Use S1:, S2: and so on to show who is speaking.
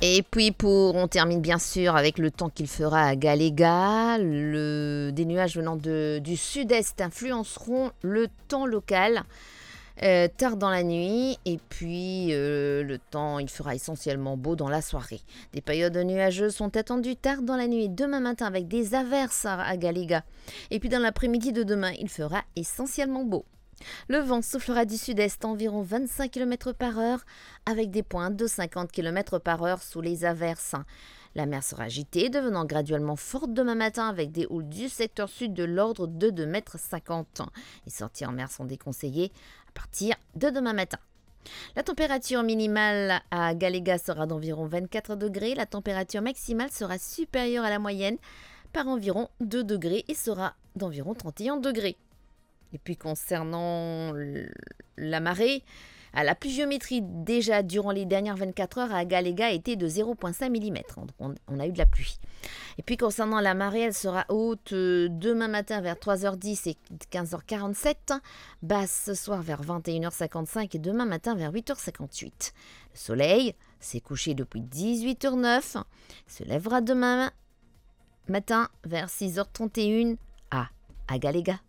S1: Et puis on termine bien sûr avec le temps qu'il fera à Galéga. Des nuages venant du sud-est influenceront le temps local tard dans la nuit. Et puis le temps, il fera essentiellement beau dans la soirée. Des périodes nuageuses sont attendues tard dans la nuit demain matin avec des averses à Galéga. Et puis dans l'après-midi de demain, il fera essentiellement beau. Le vent soufflera du sud-est environ 25 km par heure avec des pointes de 50 km par heure sous les averses. La mer sera agitée, devenant graduellement forte demain matin avec des houles du secteur sud de l'ordre de 2,50 m. Les sorties en mer sont déconseillées à partir de demain matin. La température minimale à Galéga sera d'environ 24 degrés. La température maximale sera supérieure à la moyenne par environ 2 degrés et sera d'environ 31 degrés. Et puis concernant la marée, la pluviométrie déjà durant les dernières 24 heures à Galéga était de 0,5 mm. On a eu de la pluie. Et puis concernant la marée, elle sera haute demain matin vers 3h10 et 15h47, basse ce soir vers 21h55 et demain matin vers 8h58. Le soleil s'est couché depuis 18h09, se lèvera demain matin vers 6h31 à Galéga.